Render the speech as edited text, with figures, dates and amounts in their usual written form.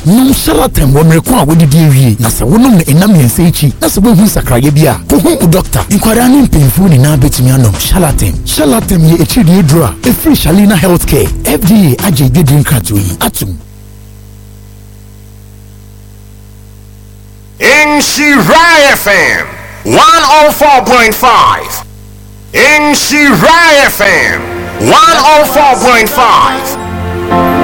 nom Charlatan wɔ mmereko a wɔde di awie na sɛ wonom no ɛnam yɛnsa akyi na sɛ woahu sakrayɛ bi a kɔhu wo doctor. Nkwadaa ne mpanyinfoɔ nyinaa bɛtumi anom Charlatan. Charlatan yɛ akyirideɛ duro a ɛfiri Shalina Healthcare FDA agye dwedi nkratoɔ yi atom. Nhyira FM 104.5. Nhyira FM 104.5.